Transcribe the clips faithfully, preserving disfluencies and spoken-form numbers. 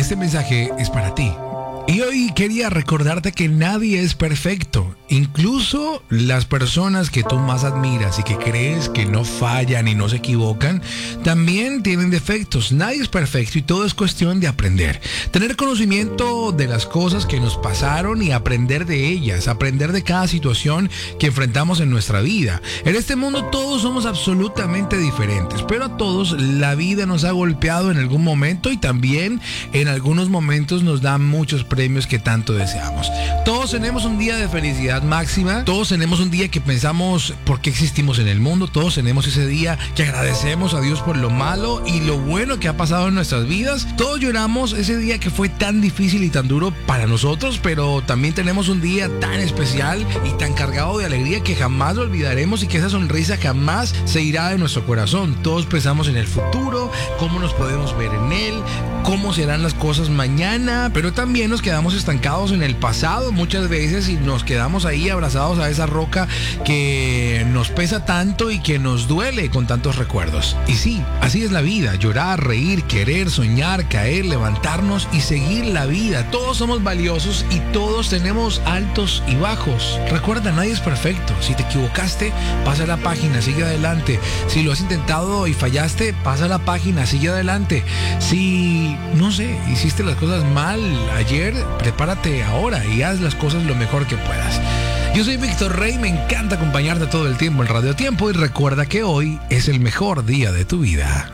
este mensaje es para ti. Y hoy quería recordarte que nadie es perfecto. Incluso las personas que tú más admiras y que crees que no fallan y no se equivocan, también tienen defectos. Nadie es perfecto y todo es cuestión de aprender. Tener conocimiento de las cosas que nos pasaron y aprender de ellas. Aprender de cada situación que enfrentamos en nuestra vida. En este mundo todos somos absolutamente diferentes, pero a todos la vida nos ha golpeado en algún momento y también en algunos momentos nos da muchos premios que tanto deseamos. Todos tenemos un día de felicidad máxima, todos tenemos un día que pensamos por qué existimos en el mundo, todos tenemos ese día que agradecemos a Dios por lo malo y lo bueno que ha pasado en nuestras vidas. Todos lloramos ese día que fue tan difícil y tan duro para nosotros, pero también tenemos un día tan especial y tan cargado de alegría que jamás lo olvidaremos y que esa sonrisa jamás se irá de nuestro corazón. Todos pensamos en el futuro, cómo nos podemos ver en él, cómo serán las cosas mañana, pero también nos quedamos estancados en el pasado muchas veces y nos quedamos ahí abrazados a esa roca que nos pesa tanto y que nos duele con tantos recuerdos. Y sí, así es la vida: llorar, reír, querer, soñar, caer, levantarnos y seguir la vida. Todos somos valiosos y todos tenemos altos y bajos. Recuerda, nadie es perfecto. Si te equivocaste, pasa la página, sigue adelante. Si lo has intentado y fallaste, pasa la página, sigue adelante. Si, no sé, hiciste las cosas mal ayer, prepárate ahora y haz las cosas lo mejor que puedas. Yo soy Víctor Rey, me encanta acompañarte todo el tiempo en Radio Tiempo y recuerda que hoy es el mejor día de tu vida.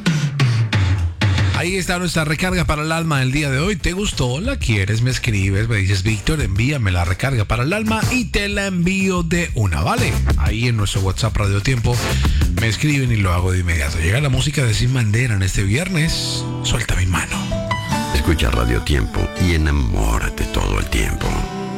Ahí está nuestra recarga para el alma del día de hoy. ¿Te gustó? ¿La quieres? Me escribes, me dices: Víctor, envíame la recarga para el alma y te la envío de una, ¿vale? Ahí en nuestro WhatsApp Radio Tiempo me escriben y lo hago de inmediato. Llega la música de Sin Bandera en este viernes. Suelta mi mano. Escucha Radio Tiempo y enamórate todo el tiempo.